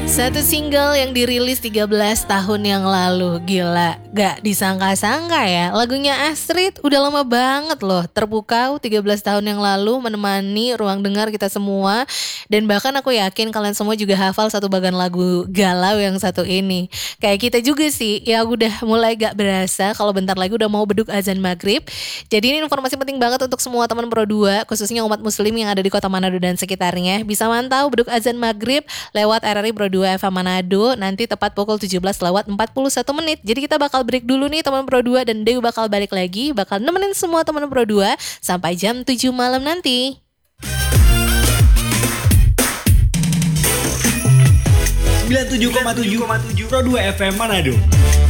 Satu single yang dirilis 13 tahun yang lalu. Gila, gak disangka-sangka ya. Lagunya Astrid udah lama banget loh terpukau 13 tahun yang lalu menemani ruang dengar kita semua. Dan bahkan aku yakin kalian semua juga hafal satu bagian lagu galau yang satu ini. Kayak kita juga sih, ya udah mulai gak berasa kalau bentar lagi udah mau beduk azan maghrib. Jadi ini informasi penting banget untuk semua teman Pro 2, khususnya umat muslim yang ada di kota Manado dan sekitarnya. Bisa mantau beduk azan maghrib lewat RRI Pro 2 FM Manado nanti tepat pukul 17:41 menit. Jadi kita bakal break dulu nih teman Pro 2 dan Dewi bakal balik lagi, bakal nemenin semua teman Pro 2 sampai jam 7 malam nanti. 97,7 Pro 2 FM Manado.